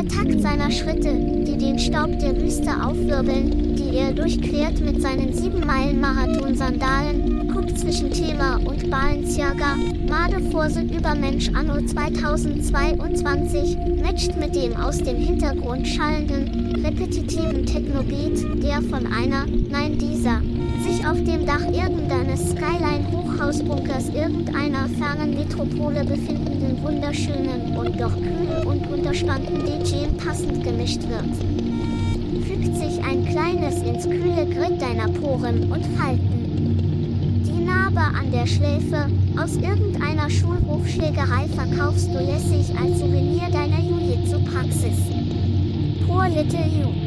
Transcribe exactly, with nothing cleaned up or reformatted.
Der Takt seiner Schritte, die den Staub der Wüste aufwirbeln, die er durchquert mit seinen sieben Meilen Marathon-Sandalen, guckt zwischen Thema und Balenciaga, Made Vorse Übermensch anno zweitausendzweiundzwanzig, matcht mit dem aus dem Hintergrund schallenden, repetitiven Techno-Beat, der von einer, nein dieser, sich auf dem Dach irgendeines Skyline-Hochhausbunkers irgendeiner fernen Metropole befindenden wunderschönen und doch kühl und unterspannten D J passend gemischt wird. Fügt sich ein kleines ins kühle Grid deiner Poren und Falten. Die Narbe an der Schläfe, aus irgendeiner Schulhofschlägerei verkaufst du lässig als Souvenir deiner Jiu-Jitsu-Praxis. Poor little you.